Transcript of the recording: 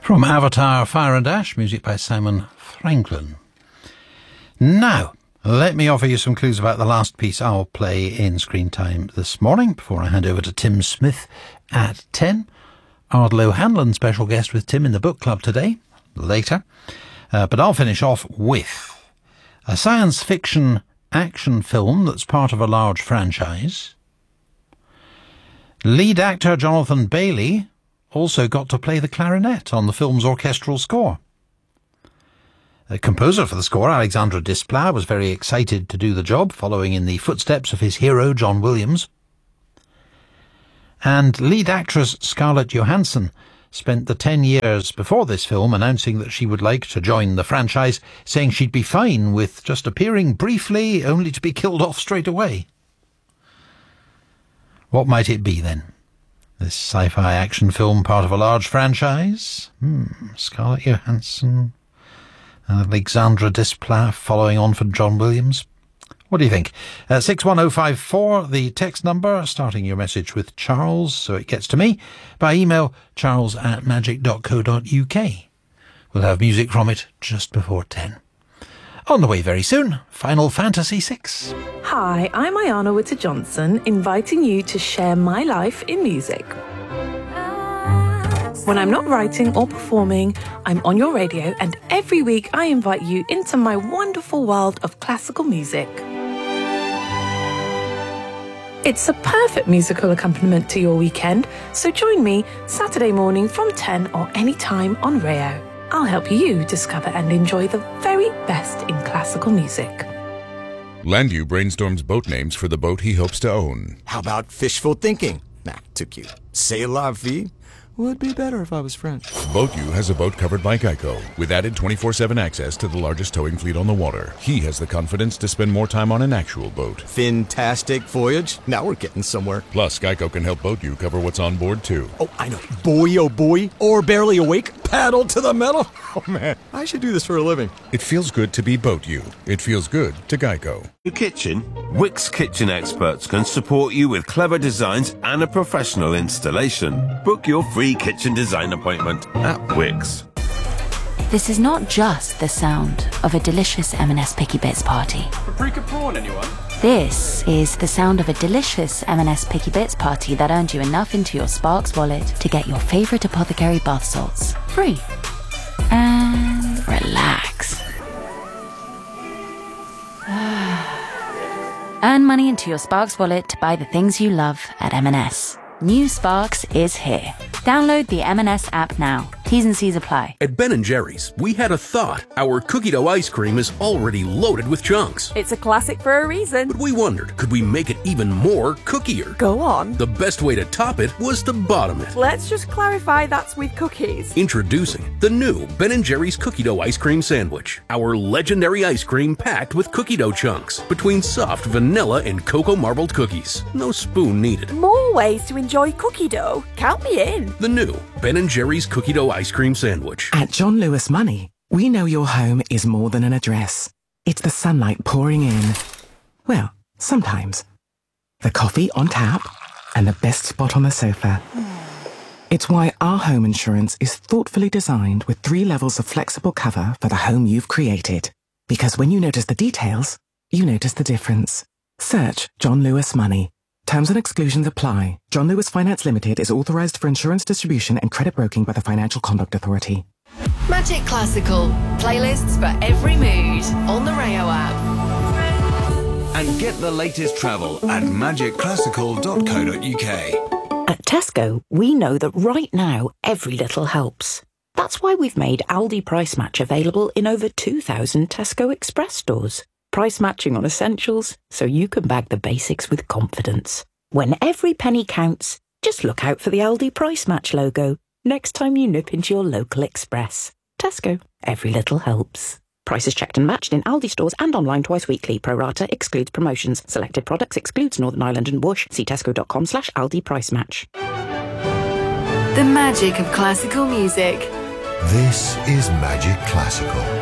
From Avatar Fire and Ash, music by Simon Franklin. Now, let me offer you some clues about the last piece I'll play in Screen Time this morning before I hand over to Tim Smith at 10. Ardlo Hanlon, special guest with Tim in the book club today, later. But I'll finish off with a science fiction action film that's part of a large franchise. Lead actor Jonathan Bailey also got to play the clarinet on the film's orchestral score. The composer for the score, Alexandre Desplat, was very excited to do the job, following in the footsteps of his hero, John Williams. And lead actress Scarlett Johansson spent the 10 years before this film announcing that she would like to join the franchise, saying she'd be fine with just appearing briefly, only to be killed off straight away. What might it be then? This sci-fi action film, part of a large franchise? Scarlett Johansson, Alexandre Desplat following on from John Williams. What do you think? 61054, the text number, starting your message with Charles, so it gets to me, by email charles@magic.co.uk. We'll have music from it just before 10. On the way very soon, Final Fantasy VI. Hi, I'm Ayana Witter-Johnson, inviting you to share my life in music. When I'm not writing or performing, I'm on your radio, and every week I invite you into my wonderful world of classical music. It's a perfect musical accompaniment to your weekend, so join me Saturday morning from 10 or any time on Rayo. I'll help you discover and enjoy the very best in classical music. Landu brainstorms boat names for the boat he hopes to own. How about fishful thinking? Nah, too cute. C'est la vie? Would be better if I was French. BoatU has a boat covered by Geico, with added 24/7 access to the largest towing fleet on the water. He has the confidence to spend more time on an actual boat. Fantastic voyage. Now we're getting somewhere. Plus, Geico can help BoatU cover what's on board, too. Oh, I know. Buoy, oh buoy, or barely awake, paddle to the metal. Oh, man, I should do this for a living. It feels good to be BoatU. It feels good to Geico. Your kitchen? Wix Kitchen experts can support you with clever designs and a professional installation. Book your free kitchen design appointment at Wix. This is not just the sound of a delicious M&S Picky Bits party. Paprika prawn, anyone? This is the sound of a delicious M&S Picky Bits party that earned you enough into your Sparks wallet to get your favourite apothecary bath salts free. And relax. Earn money into your Sparks wallet to buy the things you love at M&S. New Sparks is here. Download the M&S app now. T's and C's apply. At Ben & Jerry's, we had a thought. Our cookie dough ice cream is already loaded with chunks. It's a classic for a reason. But we wondered, could we make it even more cookier? Go on. The best way to top it was to bottom it. Let's just clarify that's with cookies. Introducing the new Ben & Jerry's cookie dough ice cream sandwich. Our legendary ice cream packed with cookie dough chunks between soft vanilla and cocoa marbled cookies. No spoon needed. More ways to enjoy cookie dough. Count me in. The new Ben & Jerry's cookie dough ice cream sandwich. At John Lewis Money, we know your home is more than an address. It's the sunlight pouring in. Well, sometimes. The coffee on tap and the best spot on the sofa. It's why our home insurance is thoughtfully designed with 3 levels of flexible cover for the home you've created. Because when you notice the details, you notice the difference. Search John Lewis Money. Terms and exclusions apply. John Lewis Finance Limited is authorized for insurance distribution and credit broking by the Financial Conduct Authority. Magic Classical. Playlists for every mood on the Rayo app. And get the latest travel at magicclassical.co.uk. At Tesco, we know that right now, every little helps. That's why we've made Aldi Price Match available in over 2,000 Tesco Express stores. Price matching on essentials, so you can bag the basics with confidence. When every penny counts, just look out for the Aldi Price Match logo next time you nip into your local Express. Tesco, every little helps. Prices checked and matched in Aldi stores and online twice weekly. Pro rata excludes promotions. Selected products excludes Northern Ireland and Whoosh. See tesco.com/Aldi Price Match. The magic of classical music. This is Magic Classical.